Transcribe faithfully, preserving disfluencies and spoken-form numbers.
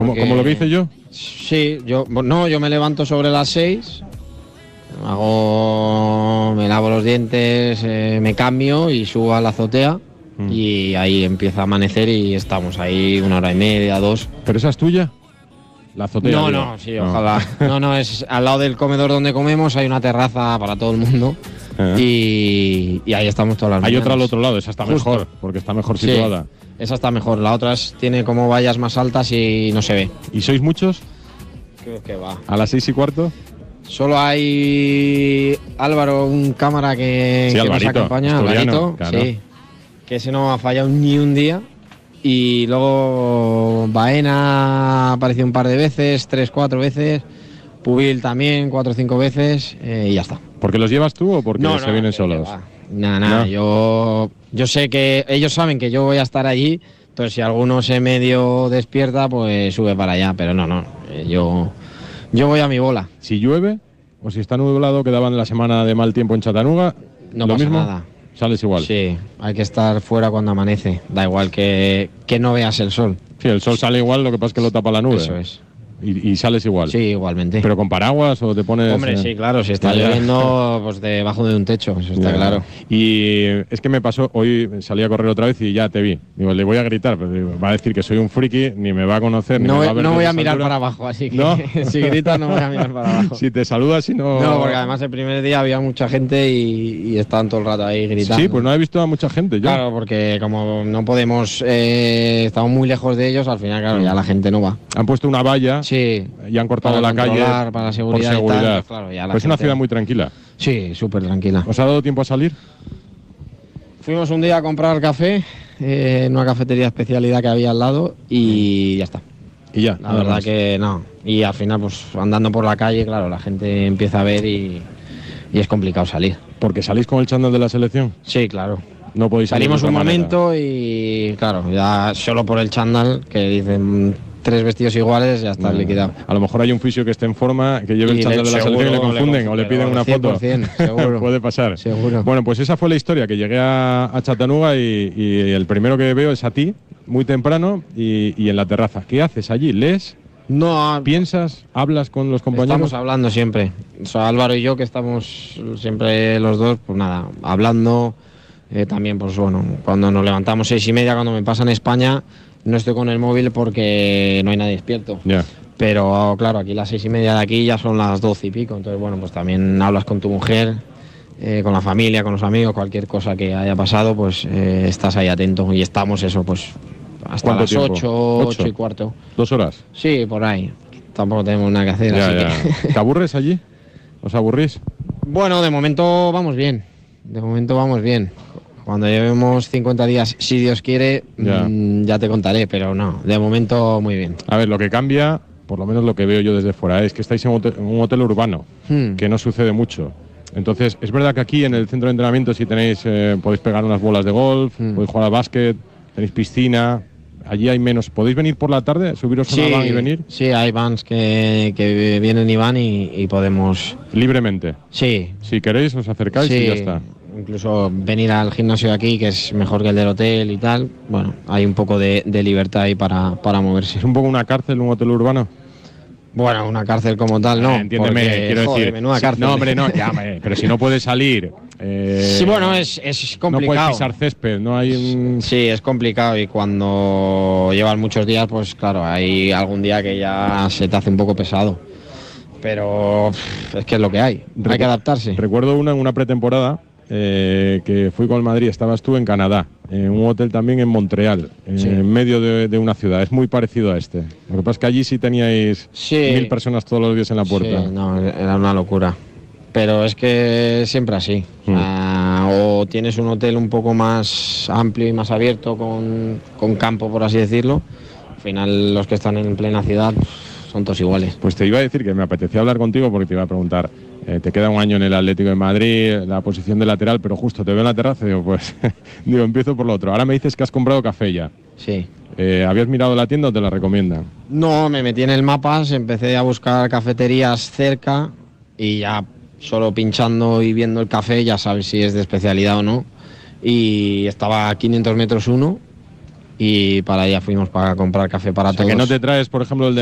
¿Cómo, ¿Cómo lo que hice yo? Sí, yo no, yo me levanto sobre las seis, hago, me lavo los dientes, eh, me cambio y subo a la azotea mm. y ahí empieza a amanecer y estamos ahí una hora y media, dos. ¿Pero esa es tuya? La azotea. No, digo. no, sí, no. Ojalá. No, no, es al lado del comedor donde comemos, hay una terraza para todo el mundo. ¿Eh? y, y ahí estamos todas las Hay mañanas. otra al otro lado, esa está Justo. mejor, porque está mejor situada. Sí, esa está mejor, la otra es, tiene como vallas más altas y no se ve. ¿Y sois muchos? Creo que va. ¿A las seis y cuarto? Solo hay Álvaro, un cámara que, sí, que Alvarito, nos acompaña, Alvarito, claro. Sí, que ese no ha fallado ni un día. Y luego Baena ha aparecido un par de veces, tres, cuatro veces. Pubil también, cuatro o cinco veces eh, y ya está. ¿Porque los llevas tú o porque no, se no, vienen solos? Nada, nada, ¿No? yo, yo sé que ellos saben que yo voy a estar allí, entonces si alguno se medio despierta, pues sube para allá, pero no, no, eh, yo, yo voy a mi bola. Si llueve o si está nublado, quedaban la semana de mal tiempo en Chattanooga, no ¿lo pasa mismo? nada. ¿Sales igual? Sí, hay que estar fuera cuando amanece, da igual que, que no veas el sol. Sí, el sol sale igual, lo que pasa es que lo tapa la nube. Eso es. Y, y sales igual. Sí, igualmente. ¿Pero con paraguas o te pones...? Hombre, sí, claro, si está lloviendo, pues debajo de un techo, eso está ya. claro. Y es que me pasó, hoy salí a correr otra vez y ya te vi. Digo, le voy a gritar, pero digo, va a decir que soy un friki, ni me va a conocer, ni no me va a ver. No voy a mirar altura. para abajo, así que ¿No? si gritas no voy a mirar para abajo. Si te saludas, si no... No, porque además el primer día había mucha gente y, y estaban todo el rato ahí gritando. Sí, pues no he visto a mucha gente ya. Claro, porque como no podemos, eh, estamos muy lejos de ellos, al final, claro, ya la gente no va. Han puesto una valla. Sí. Y han cortado la calle para la seguridad, por seguridad. Y tal, pues claro, ya la pues es una ciudad muy tranquila. Sí, súper tranquila. ¿Os ha dado tiempo a salir? Fuimos un día a comprar café eh, en una cafetería especialidad que había al lado y ya está. Y ya. La verdad más. que no. Y al final, pues andando por la calle, claro, la gente empieza a ver y, y es complicado salir. ¿Porque salís con el chándal de la selección? Sí, claro. No podéis salir. Salimos un manera. momento y claro, ya solo por el chándal que dicen tres vestidos iguales, ya está no. liquidado. A lo mejor hay un fisio que esté en forma, que lleve y el chándal de la selección y le confunden le o le piden una foto. Seguro. Puede pasar. Seguro. Bueno, pues esa fue la historia, que llegué a, a Chattanooga y, y el primero que veo es a ti, muy temprano, y, y en la terraza. ¿Qué haces allí? ¿Lees? No. ¿Piensas? ¿Hablas con los compañeros? Estamos hablando siempre. O sea, Álvaro y yo, que estamos siempre los dos, pues nada, hablando. Eh, también, pues bueno, cuando nos levantamos seis y media, cuando me pasa en España, no estoy con el móvil porque no hay nadie despierto. Yeah. Pero claro, aquí las seis y media de aquí ya son las doce y pico. Entonces, bueno, pues también hablas con tu mujer, eh, con la familia, con los amigos, cualquier cosa que haya pasado, pues eh, estás ahí atento. Y estamos eso, pues hasta las ocho, ocho y cuarto. ¿Dos horas? Sí, por ahí. Tampoco tenemos nada que hacer. Ya, así ya. Que... ¿Te aburres allí? ¿Os aburrís? Bueno, de momento vamos bien. De momento vamos bien. Cuando llevemos cincuenta días, si Dios quiere, ya. Mmm, ya te contaré, pero no, de momento muy bien. A ver, lo que cambia, por lo menos lo que veo yo desde fuera, es que estáis en un hotel, en un hotel urbano, hmm. que no sucede mucho. Entonces, es verdad que aquí en el centro de entrenamiento si tenéis, eh, podéis pegar unas bolas de golf, hmm. podéis jugar al básquet, tenéis piscina, allí hay menos. ¿Podéis venir por la tarde, subiros sí, a una van y venir? Sí, hay vans que, que vienen y van y, y podemos... Libremente. Sí. Si queréis, os acercáis sí. y ya está. Incluso venir al gimnasio de aquí, que es mejor que el del hotel y tal, bueno, hay un poco de, de libertad ahí para, para moverse. ¿Es un poco una cárcel, un hotel urbano? Bueno, una cárcel como tal, no. Eh, entiéndeme, porque, quiero joder, decir. Menuda sí, cárcel. No, hombre, no, ya, pero si no puedes salir. Eh, sí, bueno, es, es complicado. No puedes pisar césped, no hay un... Sí, es complicado y cuando llevan muchos días, pues claro, hay algún día que ya se te hace un poco pesado. Pero es que es lo que hay, hay que adaptarse. Recuerdo una en una pretemporada. Eh, que fui con el Madrid, estabas tú en Canadá, en un hotel también en Montreal, sí. en medio de, de una ciudad, es muy parecido a este. Lo que pasa es que allí sí teníais sí. mil personas todos los días en la puerta. Sí, no, era una locura. Pero es que siempre así. Mm. Uh, o tienes un hotel un poco más amplio y más abierto, con, con campo, por así decirlo. Al final los que están en plena ciudad son todos iguales. Pues te iba a decir que me apetecía hablar contigo porque te iba a preguntar, eh, te queda un año en el Atlético de Madrid, la posición de lateral, pero justo te veo en la terraza y digo, pues, digo, empiezo por lo otro. Ahora me dices que has comprado café ya. Sí. Eh, ¿Habías mirado la tienda o te la recomiendan? No, me metí en el Mapas, empecé a buscar cafeterías cerca y ya solo pinchando y viendo el café ya sabes si es de especialidad o no. Y estaba a quinientos metros uno y para allá fuimos para comprar café para o sea, todos. que no te traes, por ejemplo, el de